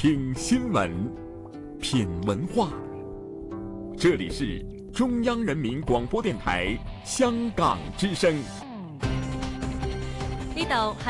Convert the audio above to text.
听新闻，品文化。这里是中央人民广播电台香港之声。 呢度